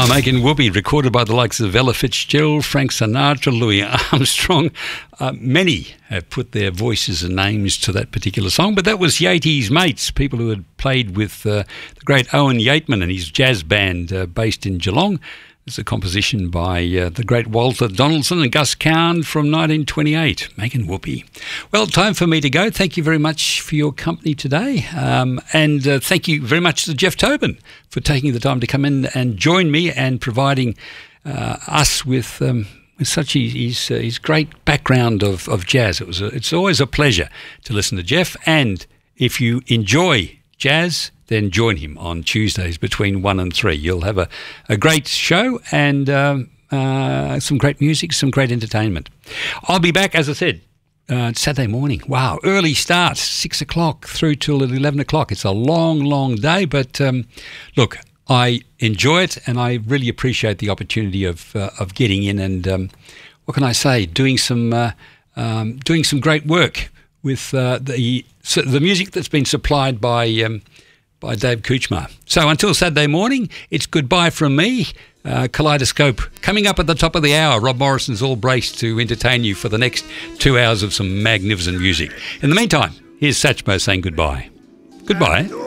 Making Whoopee, recorded by the likes of Ella Fitzgerald, Frank Sinatra, Louis Armstrong. Many have put their voices and names to that particular song, but that was Yatey's mates, people who had played with the great Owen Yateman and his jazz band based in Geelong. It's a composition by the great Walter Donaldson and Gus Cowan from 1928, Making Whoopee. Well, time for me to go. Thank you very much for your company today. And thank you very much to Jeff Tobin for taking the time to come in and join me and providing us with such his great background of jazz. It's always a pleasure to listen to Jeff. And if you enjoy jazz, then join him on Tuesdays between 1 and 3. You'll have a great show and some great music, some great entertainment. I'll be back, as I said, Saturday morning. Wow, early start, 6 o'clock through till 11 o'clock. It's a long, long day, but look, I enjoy it and I really appreciate the opportunity of getting in and, what can I say, doing some great work with the music that's been supplied by Dave Kuchma. So until Saturday morning, it's goodbye from me. Kaleidoscope coming up at the top of the hour. Rob Morrison's all braced to entertain you for the next 2 hours of some magnificent music. In the meantime, here's Satchmo saying goodbye. Goodbye.